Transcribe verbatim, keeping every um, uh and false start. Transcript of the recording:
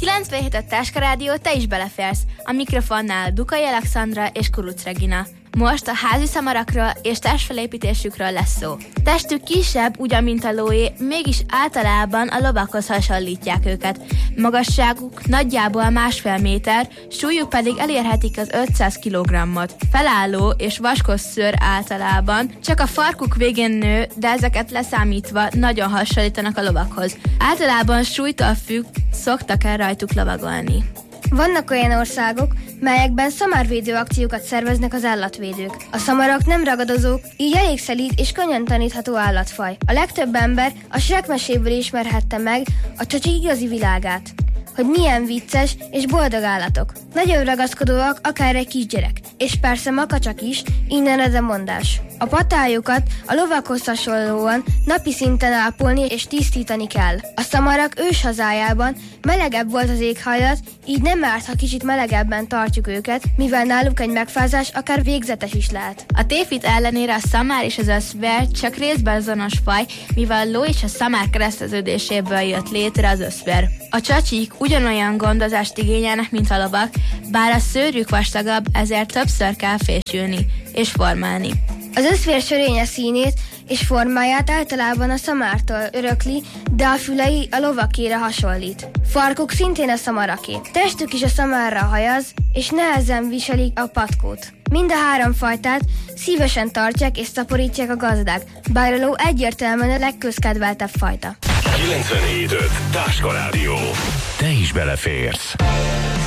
kilencvenhét Táska Rádió, te is beleférsz. A mikrofonnál Dukai Alexandra és Kuruc Regina. Most a házi szamarakról és testfelépítésükről lesz szó. Testük kisebb, ugyan mint a lóé, mégis általában a lovakhoz hasonlítják őket. Magasságuk nagyjából másfél méter, súlyuk pedig elérhetik az ötszáz kilogrammot. Felálló és vaskos szőr általában, csak a farkuk végén nő, de ezeket leszámítva nagyon hasonlítanak a lovakhoz. Általában súlytól függ, szoktak el rajtuk lovagolni. Vannak olyan országok, melyekben szamárvédő akciókat szerveznek az állatvédők. A szamarak nem ragadozók, így elég szelíd és könnyen tanítható állatfaj. A legtöbb ember a Shrek meséből ismerhette meg a csacsik igazi világát, hogy milyen vicces és boldog állatok. Nagyon ragaszkodóak, akár egy kisgyerek. És persze makacsak is, innen ez a mondás. A patájukat a lovakhoz hasonlóan napi szinten ápolni és tisztítani kell. A szamarak őshazájában melegebb volt az éghajlat, így nem árt, ha kicsit melegebben tartjuk őket, mivel náluk egy megfázás akár végzetes is lehet. A tévhit ellenére a szamár és az összvér csak részben azonos faj, mivel a ló és a szamár kereszteződéséből jött létre az összvér. A csacsik ugyanolyan gondozást igényelnek, mint a lovak, bár a szőrük vastagabb, ezért többször kell fésülni és formálni. Az összvér sörénye színét és formáját általában a szamártól örökli, de a fülei a lovakére hasonlít. Farkuk szintén a szamaraké. Testük is a szamárra hajaz, és nehezen viselik a patkót. Mind a három fajtát szívesen tartják és szaporítják a gazdák, bár a ló egyértelműen a legközkedveltebb fajta. kilencvenhét öt Táska Rádió. Te is beleférsz.